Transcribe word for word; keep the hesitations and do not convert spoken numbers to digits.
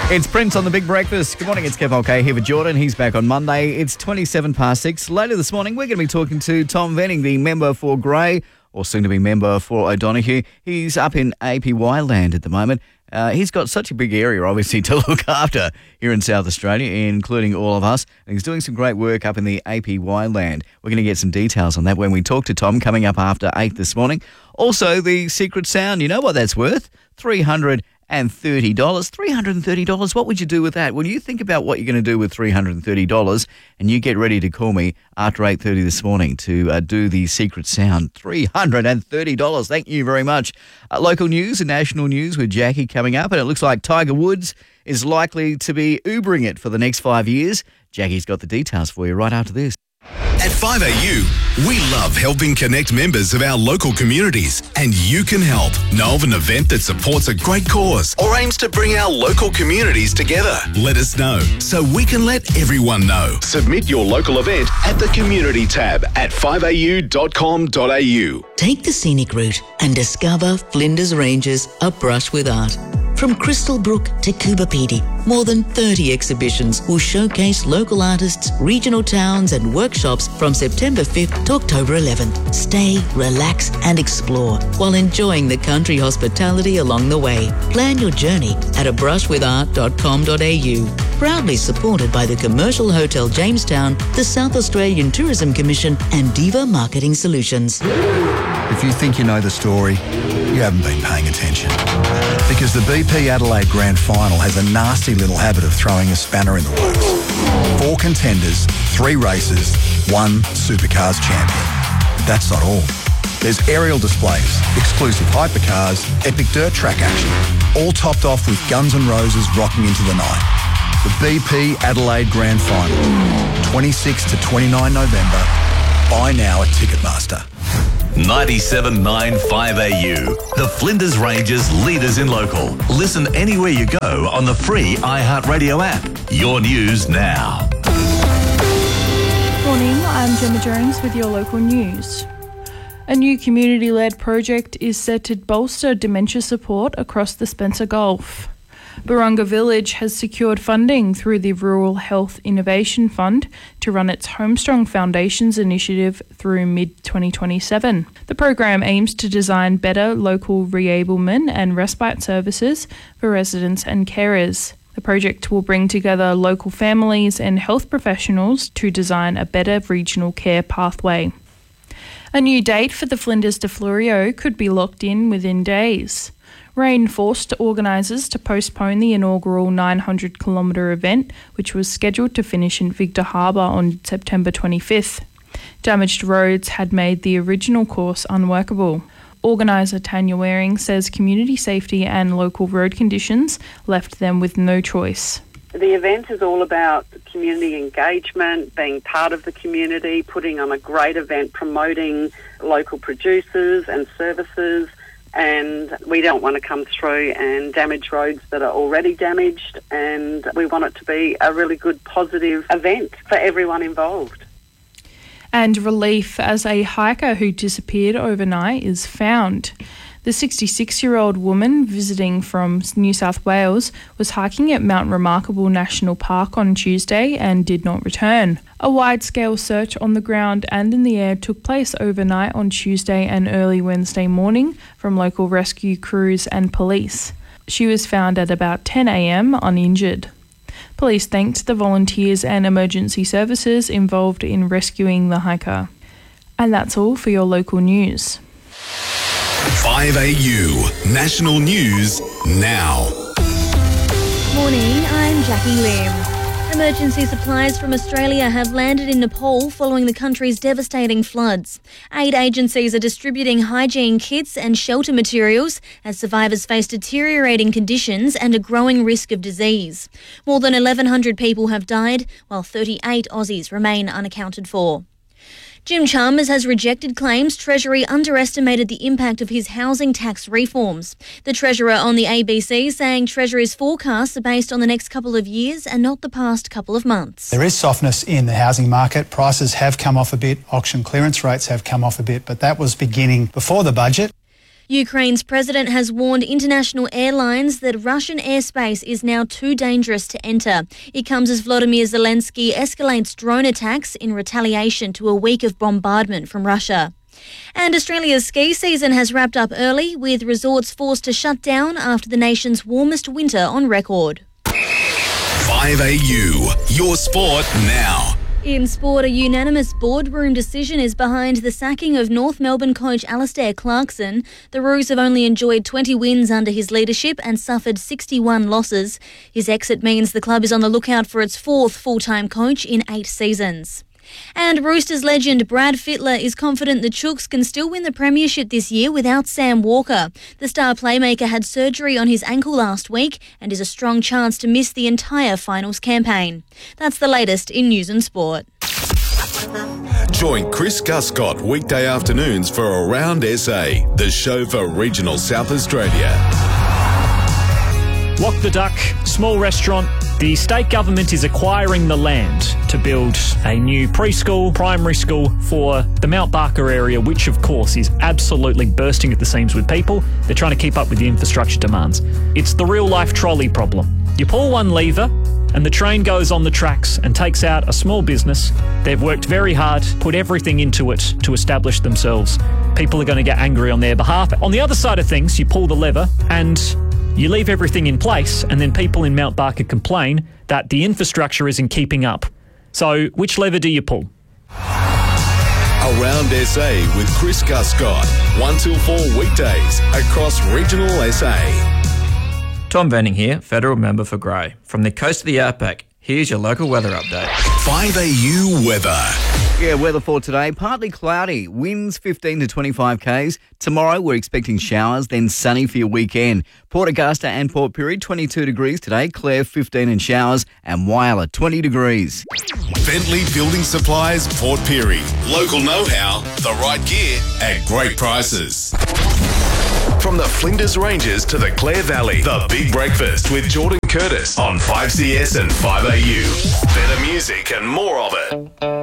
It's Prince on The Big Breakfast. Good morning, it's Kev Mulcahy here with Jordan. He's back on Monday. It's twenty-seven past six. Later this morning, we're going to be talking to Tom Venning, the member for Grey, or soon to be member for O'Donoghue. He's up in A P Y land at the moment. Uh, he's got such a big area, obviously, to look after here in South Australia, including all of us. And he's doing some great work up in the A P Y land. We're going to get some details on that when we talk to Tom coming up after eight this morning. Also, the secret sound, you know what that's worth? three hundred thirty dollars. three hundred thirty dollars, what would you do with that? When you think about what you're going to do with three hundred thirty dollars and you get ready to call me after eight thirty this morning to uh, do the secret sound, three hundred thirty dollars. Thank you very much. Uh, local news and national news with Jackie coming up, and it looks like Tiger Woods is likely to be Ubering it for the next five years. Jackie's got the details for you right after this. At five A U, we love helping connect members of our local communities, and you can help. Know of an event that supports a great cause or aims to bring our local communities together? Let us know so we can let everyone know. Submit your local event at the Community tab at five a u dot com dot a u. Take the scenic route and discover Flinders Ranges, a brush with art. From Crystal Brook to Coober Pedy, more than thirty exhibitions will showcase local artists, regional towns and workshops from September fifth to October eleventh. Stay, relax and explore while enjoying the country hospitality along the way. Plan your journey at a brush with art dot com dot a u. Proudly supported by the Commercial Hotel Jamestown, the South Australian Tourism Commission and Diva Marketing Solutions. If you think you know the story, you haven't been paying attention. Because the B P Adelaide Grand Final has a nasty little habit of throwing a spanner in the works. Four contenders, three races, one Supercars champion. That's not all. There's aerial displays, exclusive hypercars, epic dirt track action, all topped off with Guns N' Roses rocking into the night. The B P Adelaide Grand Final, twenty-sixth to twenty-ninth November. Buy now at Ticketmaster. ninety-seven point nine five A U, the Flinders Ranges leaders in local. Listen anywhere you go on the free iHeartRadio app. Your news now. Morning, I'm Gemma Jones with your local news. A new community-led project is set to bolster dementia support across the Spencer Gulf. Barunga Village has secured funding through the Rural Health Innovation Fund to run its Homestrong Foundations initiative through mid twenty twenty-seven. The program aims to design better local reablement and respite services for residents and carers. The project will bring together local families and health professionals to design a better regional care pathway. A new date for the Flinders de Florio could be locked in within days. Rain forced organisers to postpone the inaugural nine hundred kilometre event, which was scheduled to finish in Victor Harbour on September twenty-fifth. Damaged roads had made the original course unworkable. Organiser Tanya Waring says community safety and local road conditions left them with no choice. The event is all about community engagement, being part of the community, putting on a great event, promoting local producers and services. And we don't want to come through and damage roads that are already damaged, and we want it to be a really good, positive event for everyone involved. And relief as a hiker who disappeared overnight is found. The sixty-six-year-old woman visiting from New South Wales was hiking at Mount Remarkable National Park on Tuesday and did not return. A wide-scale search on the ground and in the air took place overnight on Tuesday and early Wednesday morning from local rescue crews and police. She was found at about ten a.m. uninjured. Police thanked the volunteers and emergency services involved in rescuing the hiker. And that's all for your local news. five A U, national news now. Morning, I'm Jackie Lim. Emergency supplies from Australia have landed in Nepal following the country's devastating floods. Aid agencies are distributing hygiene kits and shelter materials as survivors face deteriorating conditions and a growing risk of disease. More than eleven hundred people have died, while thirty-eight Aussies remain unaccounted for. Jim Chalmers has rejected claims Treasury underestimated the impact of his housing tax reforms. The Treasurer on the A B C saying Treasury's forecasts are based on the next couple of years and not the past couple of months. There is softness in the housing market. Prices have come off a bit. Auction clearance rates have come off a bit, but that was beginning before the budget. Ukraine's president has warned international airlines that Russian airspace is now too dangerous to enter. It comes as Volodymyr Zelensky escalates drone attacks in retaliation to a week of bombardment from Russia. And Australia's ski season has wrapped up early, with resorts forced to shut down after the nation's warmest winter on record. five A U, your sport now. In sport, a unanimous boardroom decision is behind the sacking of North Melbourne coach Alastair Clarkson. The Roos have only enjoyed twenty wins under his leadership and suffered sixty-one losses. His exit means the club is on the lookout for its fourth full-time coach in eight seasons. And Roosters legend Brad Fittler is confident the Chooks can still win the premiership this year without Sam Walker. The star playmaker had surgery on his ankle last week and is a strong chance to miss the entire finals campaign. That's the latest in news and sport. Join Chris Guscott weekday afternoons for Around S A, the show for regional South Australia. Walk the Duck, small restaurant. The state government is acquiring the land to build a new preschool, primary school for the Mount Barker area, which of course is absolutely bursting at the seams with people. They're trying to keep up with the infrastructure demands. It's the real life trolley problem. You pull one lever and the train goes on the tracks and takes out a small business. They've worked very hard, put everything into it to establish themselves. People are going to get angry on their behalf. On the other side of things, you pull the lever and you leave everything in place, and then people in Mount Barker complain that the infrastructure isn't keeping up. So which lever do you pull? Around S A with Chris Guscott, one till four weekdays across regional S A. Tom Venning here, Federal Member for Grey. From the coast of the Outback, here's your local weather update. five A U weather. Yeah, weather for today, partly cloudy, winds fifteen to twenty-five k's. Tomorrow we're expecting showers, then sunny for your weekend. Port Augusta and Port Pirie, twenty-two degrees today, Clare fifteen and showers, and Whyalla, twenty degrees. Bentley Building Supplies, Port Pirie. Local know-how, the right gear at great prices. From the Flinders Ranges to the Clare Valley, The Big Breakfast with Jordan Curtis on five C S and five A U. Better music and more of it.